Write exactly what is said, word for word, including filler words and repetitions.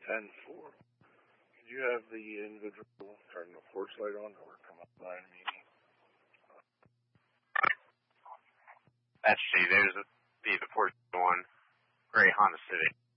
ten four. Could you have the individual turn the porch light on or come up behind me? That's see, there's a, the, the porch one. Gray Honda Civic.